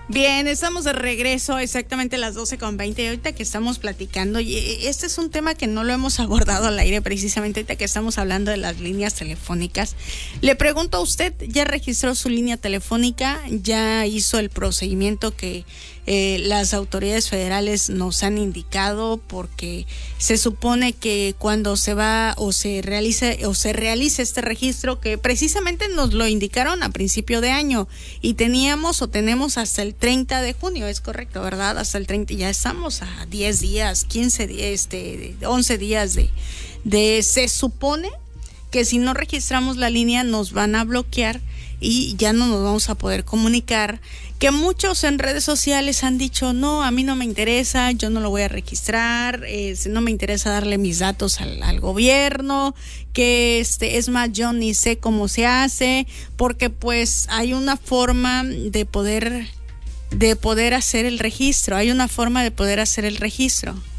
Bien, estamos de regreso exactamente a las 12:20. Ahorita que estamos platicando, y este es un tema que no lo hemos abordado al aire, precisamente ahorita que estamos hablando de las líneas telefónicas. Le pregunto a usted, ¿ya registró su línea telefónica? ¿Ya hizo el procedimiento que las autoridades federales nos han indicado? Porque se supone que cuando se va o se realice este registro, que precisamente nos lo indicaron a principio de año, y tenemos hasta el 30 de junio, es correcto, ¿verdad? Hasta el 30, ya estamos a 10 días, 15 días, 11 días se supone que si no registramos la línea nos van a bloquear y ya no nos vamos a poder comunicar, que muchos en redes sociales han dicho, no, a mí no me interesa, yo no lo voy a registrar, no me interesa darle mis datos al gobierno, que es más, yo ni sé cómo se hace, porque pues hay una forma de poder hacer el registro,